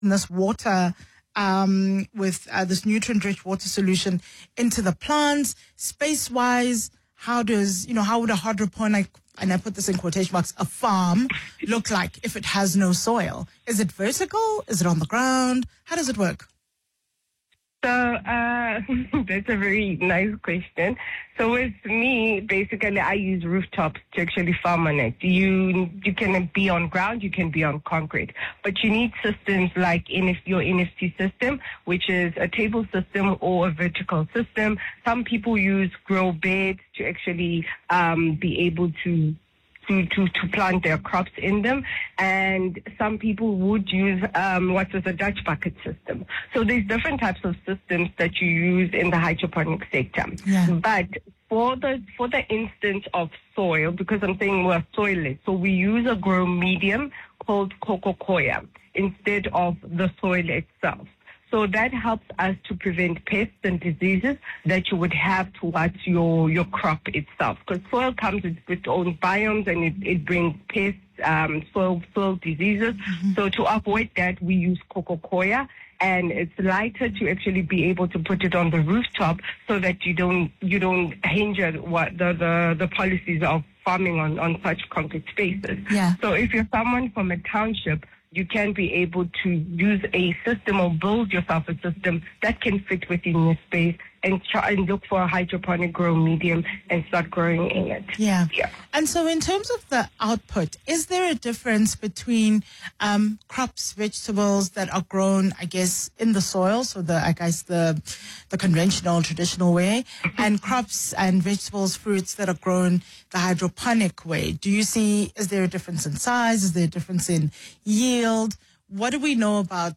this water with this nutrient-rich water solution into the plants? Space-wise, how would a hydroponic, and I put this in quotation marks, a farm look like if it has no soil? Is it vertical? Is it on the ground? How does it work? So that's a very nice question. So with me, basically, I use rooftops to actually farm on it. You can be on ground, you can be on concrete, but you need systems like your NFT system, which is a table system or a vertical system. Some people use grow beds to actually be able to plant their crops in them, and some people would use what is a Dutch bucket system. So there's different types of systems that you use in the hydroponic sector. Yeah. But for the instance of soil, because I'm saying we're soilless, so we use a grow medium called Cococoya instead of the soil itself. So that helps us to prevent pests and diseases that you would have towards your crop itself. Because soil comes with its own biomes and it brings pests, soil diseases. Mm-hmm. So to avoid that, we use Cococoya, and it's lighter to actually be able to put it on the rooftop so that you don't hinder what the policies of farming on such concrete spaces. Yeah. So if you're someone from a township, you can be able to use a system or build yourself a system that can fit within your space and try and look for a hydroponic grow medium and start growing in it. Yeah. And so in terms of the output, is there a difference between crops, vegetables that are grown, I guess, in the soil, so the conventional, traditional way, and crops and vegetables, fruits that are grown the hydroponic way? Is there a difference in size? Is there a difference in yield? What do we know about,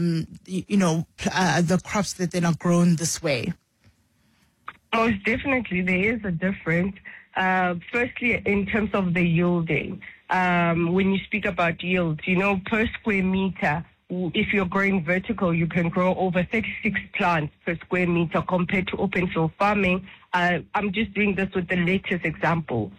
the crops that then are grown this way? Most definitely, there is a difference. Firstly, in terms of the yielding, when you speak about yields, per square meter, if you're growing vertical, you can grow over 36 plants per square meter compared to open field farming. I'm just doing this with the lettuce example.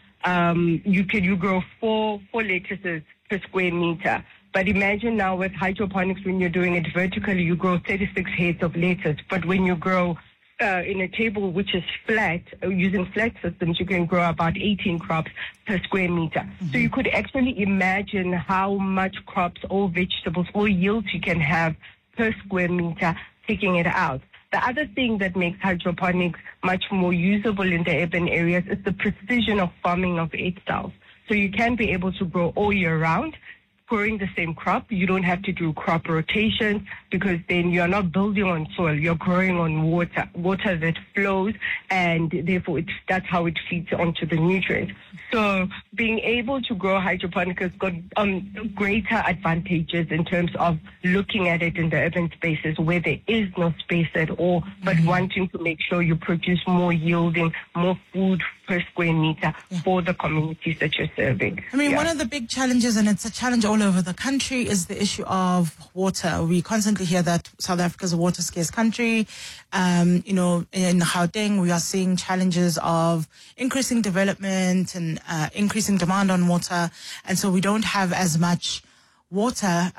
You grow four lettuces per square meter. But imagine now with hydroponics, when you're doing it vertically, you grow 36 heads of lettuce. But when you grow in a table which is flat, using flat systems, you can grow about 18 crops per square meter. Mm-hmm. So you could actually imagine how much crops or vegetables or yields you can have per square meter, taking it out. The other thing that makes hydroponics much more usable in the urban areas is the precision of farming of itself. So you can be able to grow all year round, growing the same crop. You don't have to do crop rotations because then you're not building on soil. You're growing on water that flows, and therefore that's how it feeds onto the nutrients. So being able to grow hydroponics has got greater advantages in terms of looking at it in the urban spaces where there is no space at all, but wanting to make sure you produce more yielding, more food per square meter for the communities that you're serving. I mean, one of the big challenges, and it's a challenge all over the country, is the issue of water. We constantly hear that South Africa is a water scarce country. In Gauteng, we are seeing challenges of increasing development and increasing demand on water. And so we don't have as much water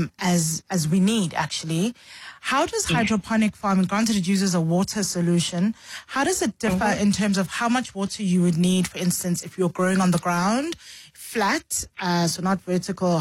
as we need, actually. How does hydroponic farming, granted it uses a water solution, how does it differ in terms of how much water you would need, for instance, if you're growing on the ground, flat, so not vertical,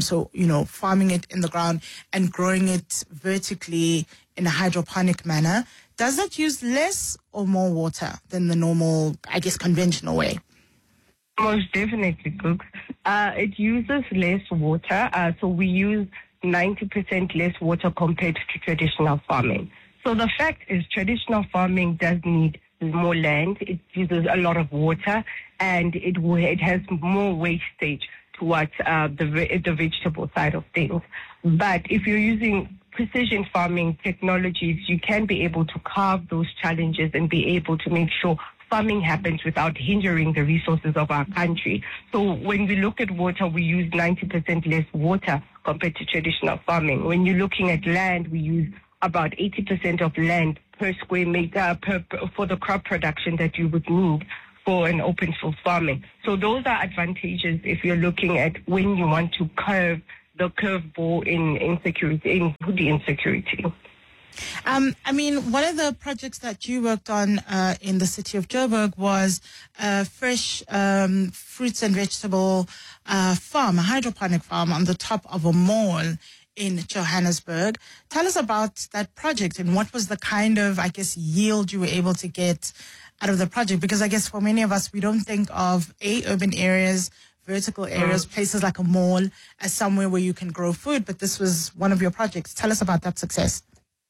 farming it in the ground and growing it vertically in a hydroponic manner? Does it use less or more water than the normal, I guess, conventional way? Most definitely, Cooks. It uses less water, so we use 90% less water compared to traditional farming. So the fact is, traditional farming does need more land. It uses a lot of water, and it has more wastage towards the vegetable side of things. But if you're using precision farming technologies, you can be able to carve those challenges and be able to make sure farming happens without hindering the resources of our country. So when we look at water, we use 90% less water compared to traditional farming. When you're looking at land, we use about 80% of land per square meter for the crop production that you would need for an open field farming. So those are advantages if you're looking at when you want to curb the curveball in insecurity, in food insecurity. I mean, one of the projects that you worked on in the city of Joburg was a fresh fruits and vegetable farm, a hydroponic farm on the top of a mall in Johannesburg. Tell us about that project and what was the kind of, I guess, yield you were able to get out of the project? Because I guess for many of us, we don't think of urban areas, vertical areas, places like a mall as somewhere where you can grow food, but this was one of your projects. Tell us about that success.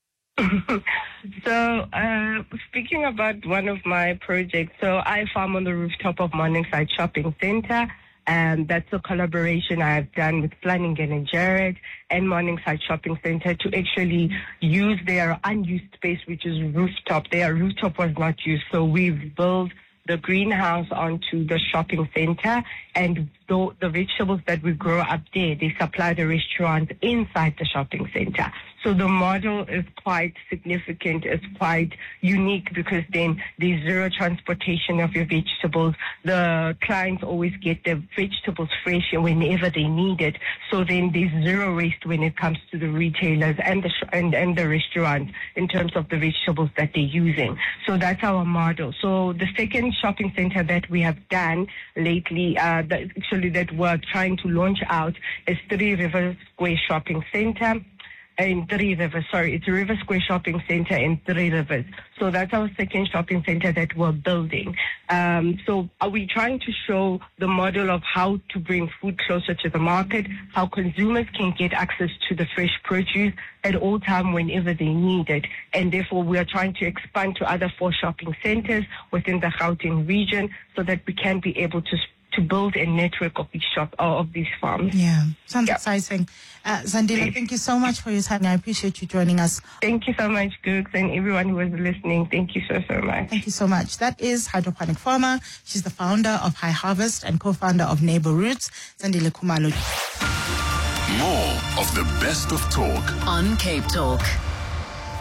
So, speaking about one of my projects, so I farm on the rooftop of Morningside Shopping Center, and that's a collaboration I've done with Flanagan and Jared and Morningside Shopping Center to actually use their unused space, which is rooftop. Their rooftop was not used, so we've built the greenhouse onto the shopping center, and the vegetables that we grow up there, they supply the restaurants inside the shopping center. So the model is quite significant. It's quite unique because then there's zero transportation of your vegetables. The clients always get their vegetables fresh whenever they need it. So then there's zero waste when it comes to the retailers and the restaurants in terms of the vegetables that they're using. So that's our model. So the second shopping center that we have done lately, that we're trying to launch out, is 3 River Square Shopping Center. In 3 Rivers, it's River Square Shopping Center in 3 Rivers. So that's our second shopping center that we're building. So are we trying to show the model of how to bring food closer to the market, how consumers can get access to the fresh produce at all time whenever they need it. And therefore, we are trying to expand to other 4 shopping centers within the Gauteng region so that we can be able to build a network of these farms. Yeah, sounds exciting. Zandile, thank you so much for your time. I appreciate you joining us. Thank you so much, Gooks, and everyone who was listening. Thank you so much. Thank you so much. That is Hydroponic Farmer. She's the founder of High Harvest and co-founder of Neighbor Roots, Zandile Khumalo. More of the best of talk on Cape Talk.